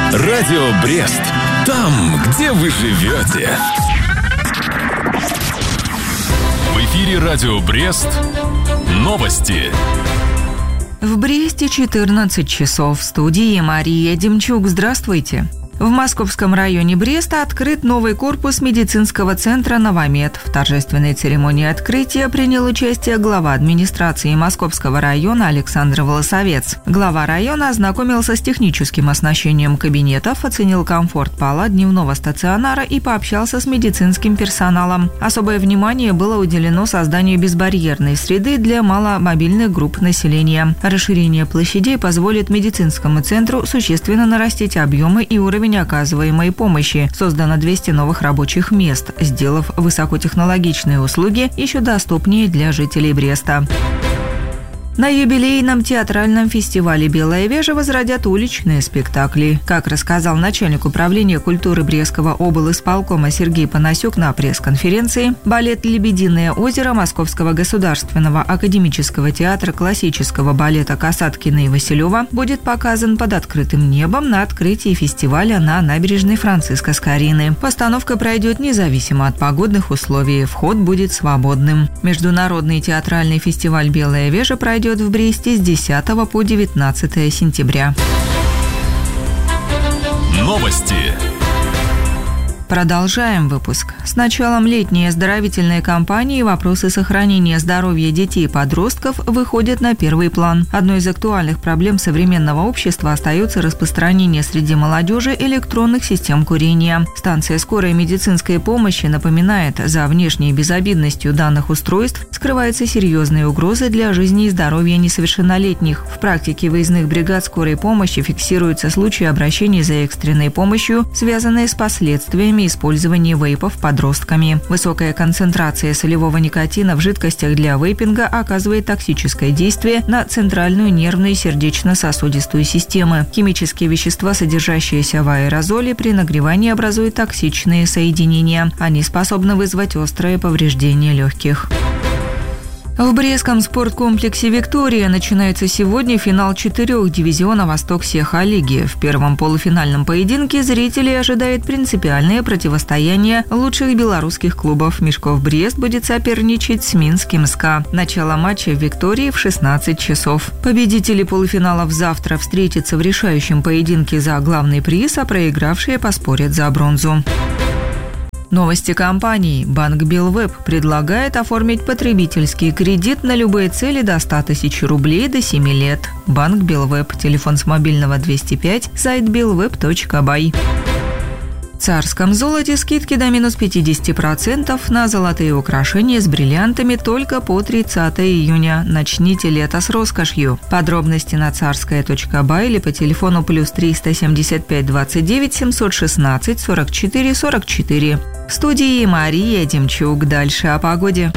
Радио Брест. Там, где вы живете. В эфире Радио Брест. Новости. В Бресте 14 часов. В студии Мария Демчук. Здравствуйте. В Московском районе Бреста открыт новый корпус медицинского центра «Новомед». В торжественной церемонии открытия принял участие глава администрации Московского района Александр Волосовец. Глава района ознакомился с техническим оснащением кабинетов, оценил комфорт палат дневного стационара и пообщался с медицинским персоналом. Особое внимание было уделено созданию безбарьерной среды для маломобильных групп населения. Расширение площадей позволит медицинскому центру существенно нарастить объемы и уровень оказываемой помощи. Создано 200 новых рабочих мест, сделав высокотехнологичные услуги еще доступнее для жителей Бреста. На юбилейном театральном фестивале «Белая вежа» возродят уличные спектакли. Как рассказал начальник управления культуры Брестского облисполкома Сергей Панасюк на пресс-конференции, балет «Лебединое озеро» Московского государственного академического театра классического балета Касаткина и Василева будет показан под открытым небом на открытии фестиваля на набережной Франциска Скорины. Постановка пройдет независимо от погодных условий, вход будет свободным. Международный театральный фестиваль «Белая вежа» пройдет в Бресте с 10 по 19 сентября. Новости. Продолжаем выпуск. С началом летней оздоровительной кампании вопросы сохранения здоровья детей и подростков выходят на первый план. Одной из актуальных проблем современного общества остается распространение среди молодежи электронных систем курения. Станция скорой медицинской помощи напоминает, за внешней безобидностью данных устройств скрываются серьезные угрозы для жизни и здоровья несовершеннолетних. В практике выездных бригад скорой помощи фиксируются случаи обращений за экстренной помощью, связанные с последствиями использования вейпов подростками. Высокая концентрация солевого никотина в жидкостях для вейпинга оказывает токсическое действие на центральную нервную и сердечно-сосудистую системы. Химические вещества, содержащиеся в аэрозоле, при нагревании образуют токсичные соединения. Они способны вызвать острое повреждение легких. В Брестском спорткомплексе «Виктория» начинается сегодня финал 4 дивизиона Восток-Сеха-лиги. В первом полуфинальном поединке зрителей ожидает принципиальное противостояние лучших белорусских клубов. Мешков Брест будет соперничать с Минским СКА. Начало матча в «Виктории» в 16 часов. Победители полуфиналов завтра встретятся в решающем поединке за главный приз, а проигравшие поспорят за бронзу. Новости компании. Банк Белвеб предлагает оформить потребительский кредит на любые цели до 100 тысяч рублей до 7 лет. Банк Белвеб. Телефон с мобильного 205, сайт belweb.by. В Царском золоте скидки до минус 50% на золотые украшения с бриллиантами только по 30 июня. Начните лето с роскошью. Подробности на царская.бай или по телефону +3 175 29 716 44 44. В студии Мария Демчук. Дальше о погоде.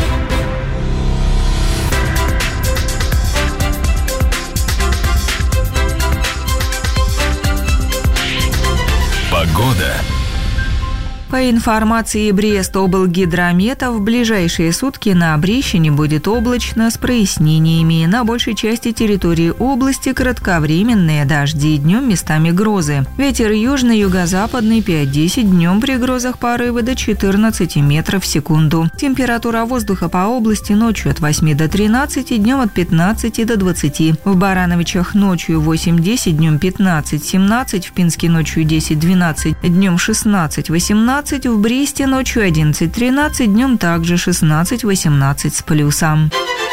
Погода. По информации Брест-облгидромета, в ближайшие сутки на Брещине будет облачно с прояснениями. На большей части территории области кратковременные дожди, днем местами грозы. Ветер южно-юго-западный 5-10, днем при грозах порывы до 14 метров в секунду. Температура воздуха по области ночью от 8 до 13, днем от 15 до 20. В Барановичах ночью 8-10, днем 15-17, в Пинске ночью 10-12, днем 16-18, в Бресте ночью 11-13, днем также 16-18 с плюсом.